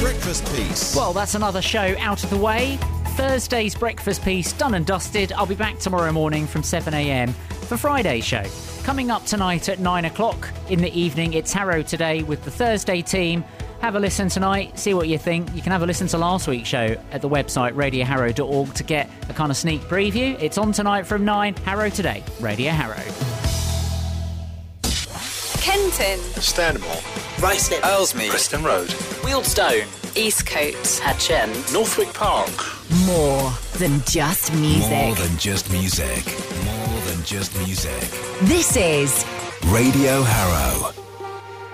breakfast piece. Well, that's another show out of the way. Thursday's breakfast piece done and dusted. I'll be back tomorrow morning from 7 a.m. for Friday's show. Coming up tonight at 9 o'clock in the evening, it's Harrow Today with the Thursday team. Have a listen tonight, see what you think. You can have a listen to last week's show at the website radioharrow.org to get a kind of sneak preview. It's on tonight from 9. Harrow Today, Radio Harrow. Kenton, Stanmore, Ruislip, Aylesmead, Preston Road, Wealdstone, Eastcote, Hatchen, Northwick Park. More than just music. More than just music. More than just music. This is Radio Harrow.